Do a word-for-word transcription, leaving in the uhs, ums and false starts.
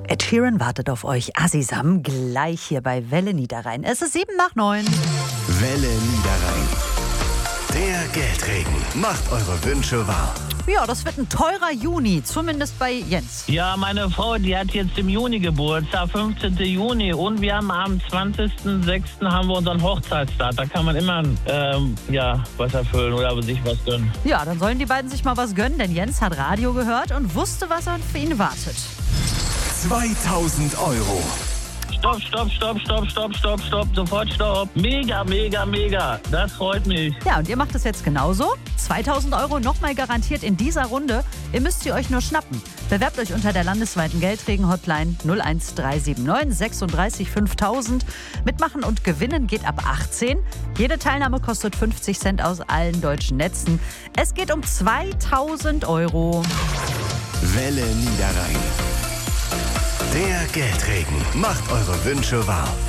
Ed Sheeran wartet auf euch. Asisam gleich hier bei Welle Niederrhein. Es ist sieben nach neun. Welle Niederrhein. Der Geldregen macht eure Wünsche wahr. Ja, das wird ein teurer Juni, zumindest bei Jens. Ja, meine Frau, die hat jetzt im Juni Geburtstag, fünfzehnten Juni. Und wir haben am zwanzigsten sechsten haben wir unseren Hochzeitstag. Da kann man immer ähm, ja, was erfüllen oder sich was gönnen. Ja, dann sollen die beiden sich mal was gönnen, denn Jens hat Radio gehört und wusste, was für ihn wartet. zweitausend Euro. Stopp, stopp, stopp, stopp, stopp, stopp, stopp, sofort stopp. Mega, mega, mega. Das freut mich. Ja, und ihr macht es jetzt genauso. zweitausend Euro nochmal garantiert in dieser Runde. Ihr müsst sie euch nur schnappen. Bewerbt euch unter der landesweiten Geldregen-Hotline null eins drei sieben neun sechsunddreißig fünftausend. Mitmachen und gewinnen geht ab achtzehn. Jede Teilnahme kostet fünfzig Cent aus allen deutschen Netzen. Es geht um zweitausend Euro. Welle Niederrhein. Der Geldregen macht eure Wünsche wahr.